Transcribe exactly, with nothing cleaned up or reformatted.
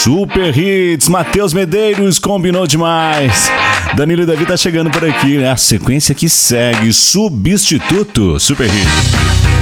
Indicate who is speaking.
Speaker 1: Super Hits, Matheus Medeiros, combinou demais. Danilo e Davi tá chegando por aqui, né? A sequência que segue, Substituto, Super Hits.